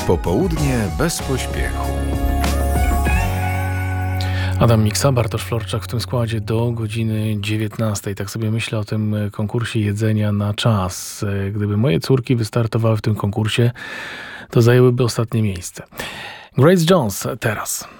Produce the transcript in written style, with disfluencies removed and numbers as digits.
Popołudnie bez pośpiechu. Adam Miksa, Bartosz Florczak w tym składzie do godziny 19. Tak sobie myślę o tym konkursie jedzenia na czas. Gdyby moje córki wystartowały w tym konkursie, to zajęłyby ostatnie miejsce. Grace Jones teraz.